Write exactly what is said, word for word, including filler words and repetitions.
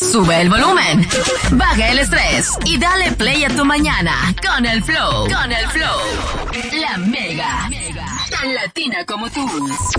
Sube el volumen, baja el estrés y dale play a tu mañana con el flow. Con el flow. La Mega. Tan latina como tú.